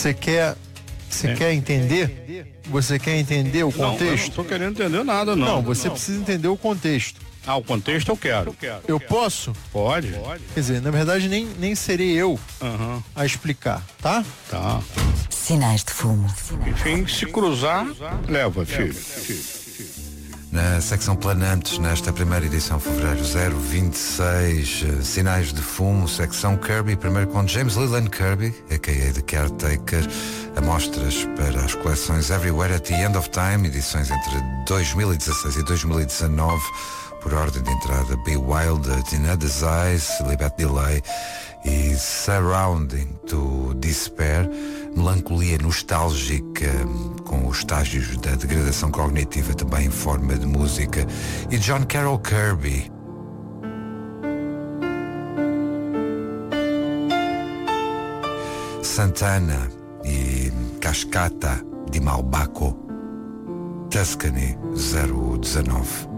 Você quer entender? Você quer entender o contexto? Não, eu não tô querendo entender nada, não. Não, você precisa entender o contexto. O contexto eu quero. Eu posso? Pode. Quer dizer, na verdade nem serei eu a explicar, tá? Tá. Sinais de fumo. Enfim, se cruzar, leva, filho. Na secção Planantes, nesta primeira edição, fevereiro 026, Sinais de Fumo, secção Kirby, primeiro com James Leland Kirby, a.k.a. The Caretaker, amostras para as coleções Everywhere at the End of Time, edições entre 2016 e 2019, por ordem de entrada Be Wild, In Other's Eyes, Libet Delay e Surrounding to Despair, melancolia nostálgica com os estágios da degradação cognitiva também em forma de música, e John Carroll Kirby. Santana e Cascata di Malbaco, Tuscany 019.